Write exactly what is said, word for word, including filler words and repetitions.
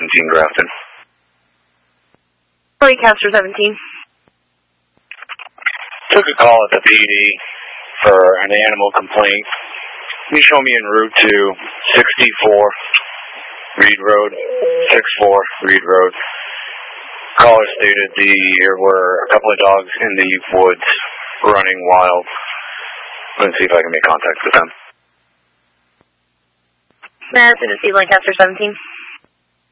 seventeen, Grafton. Lancaster seventeen. Took a call at the P D for an animal complaint. Can you show me en route to sixty-four Reed Road, six four Reed Road? Caller stated the, there were a couple of dogs in the woods running wild. Let's see if I can make contact with them. Madison to see Lancaster seventeen.